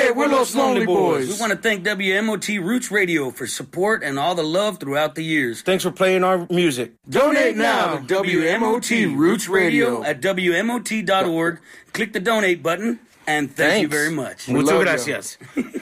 Hey, we're Los Lonely Boys. We want to thank WMOT Roots Radio for support and all the love throughout the years. Thanks for playing our music. Donate now to WMOT Roots Radio at WMOT.org. Click the donate button, and thank you very much. Muchas gracias.